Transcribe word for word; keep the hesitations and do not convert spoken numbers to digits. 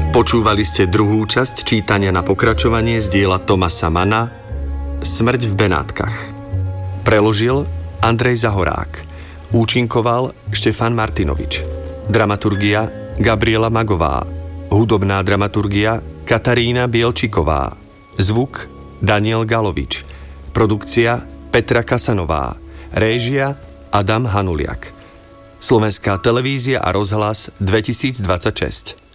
Počúvali ste druhú časť čítania na pokračovanie z diela Thomasa Manna Smrť v Benátkach. Preložil Andrej Zahorák. Účinkoval Štefan Martinovič. Dramaturgia Gabriela Magová. Hudobná dramaturgia Katarína Bielčiková. Zvuk Daniel Galovič. Produkcia Petra Kasanová. Réžia Adam Hanuliak. Slovenská televízia a rozhlas dvetisícdvadsaťšesť.